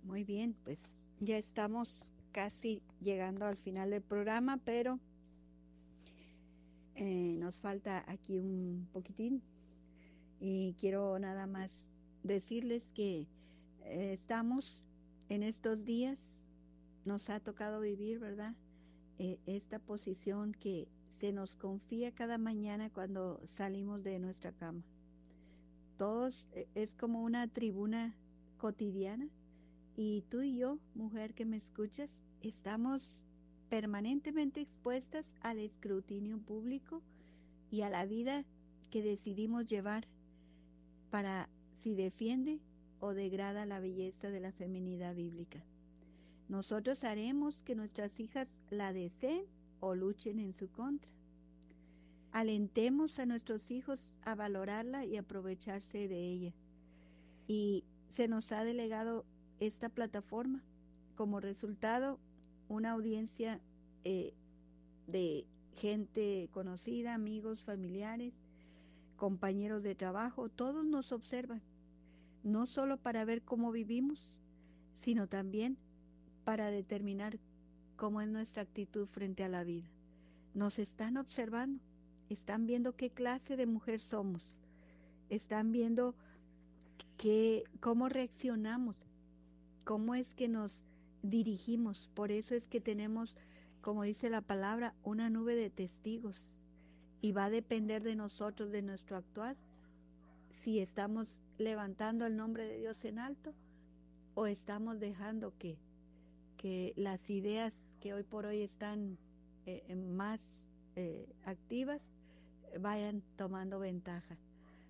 Muy bien, pues ya estamos casi llegando al final del programa, pero nos falta aquí un poquitín y quiero nada más decirles que estamos en estos días, nos ha tocado vivir, ¿verdad? Esta posición que se nos confía cada mañana cuando salimos de nuestra cama. Todos es como una tribuna cotidiana. Y tú y yo, mujer que me escuchas, estamos permanentemente expuestas al escrutinio público y a la vida que decidimos llevar para si defiende o degrada la belleza de la feminidad bíblica. Nosotros haremos que nuestras hijas la deseen o luchen en su contra. Alentemos a nuestros hijos a valorarla y aprovecharse de ella. Y se nos ha delegado esta plataforma. Como resultado, una audiencia de gente conocida, amigos, familiares, compañeros de trabajo, todos nos observan, no solo para ver cómo vivimos, sino también para determinar cómo es nuestra actitud frente a la vida. Nos están observando, están viendo qué clase de mujer somos, están viendo cómo reaccionamos, cómo es que nos dirigimos. Por eso es que tenemos, como dice la palabra, una nube de testigos, y va a depender de nosotros, de nuestro actuar, si estamos levantando el nombre de Dios en alto o estamos dejando que las ideas que hoy por hoy están más activas vayan tomando ventaja.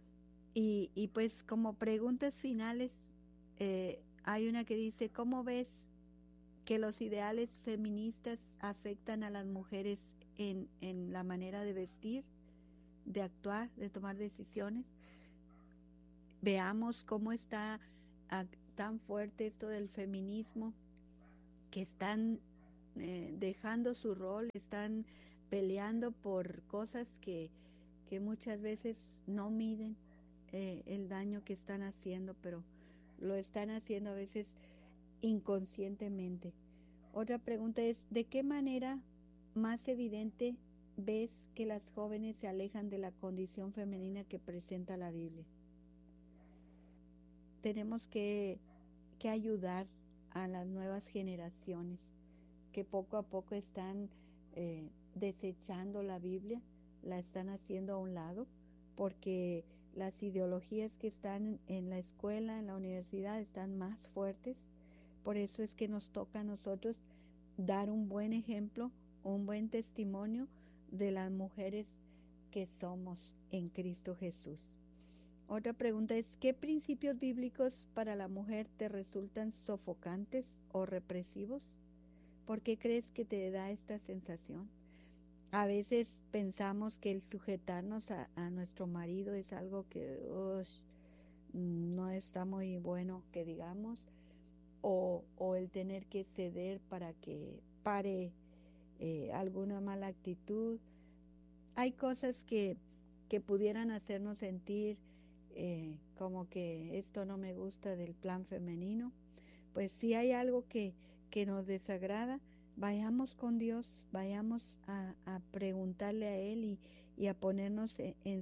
Y pues como preguntas finales, hay una que dice: ¿cómo ves que los ideales feministas afectan a las mujeres en la manera de vestir, de actuar, de tomar decisiones? Veamos cómo está tan fuerte esto del feminismo, que están dejando su rol, están peleando por cosas que muchas veces no miden el daño que están haciendo, pero lo están haciendo a veces inconscientemente. Otra pregunta es: ¿de qué manera más evidente ves que las jóvenes se alejan de la condición femenina que presenta la Biblia? Tenemos que ayudar a las nuevas generaciones que poco a poco están desechando la Biblia, la están haciendo a un lado, porque las ideologías que están en la escuela, en la universidad, están más fuertes. Por eso es que nos toca a nosotros dar un buen ejemplo, un buen testimonio de las mujeres que somos en Cristo Jesús. Otra pregunta es: ¿qué principios bíblicos para la mujer te resultan sofocantes o represivos? ¿Por qué crees que te da esta sensación? A veces pensamos que el sujetarnos a nuestro marido es algo que no está muy bueno, que digamos, o el tener que ceder para que pare alguna mala actitud. Hay cosas que pudieran hacernos sentir como que esto no me gusta del plan femenino. Pues si hay algo que nos desagrada, vayamos con Dios, vayamos a preguntarle a Él y a ponernos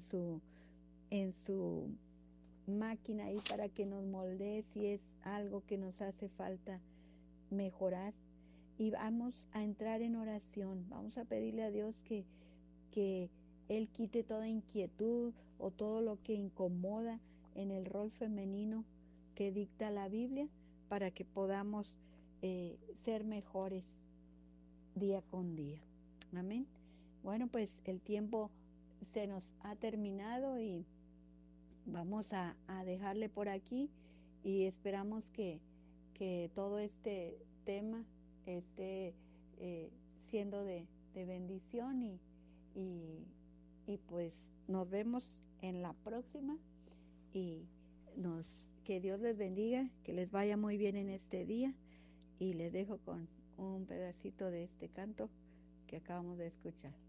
en su máquina ahí para que nos moldee si es algo que nos hace falta mejorar. Y vamos a entrar en oración, vamos a pedirle a Dios que Él quite toda inquietud o todo lo que incomoda en el rol femenino que dicta la Biblia, para que podamos ser mejores día con día. Amén. Bueno, pues el tiempo se nos ha terminado y vamos a dejarle por aquí, y esperamos que todo este tema esté siendo de bendición, y, y pues nos vemos en la próxima, y que Dios les bendiga, que les vaya muy bien en este día, y les dejo con un pedacito de este canto que acabamos de escuchar.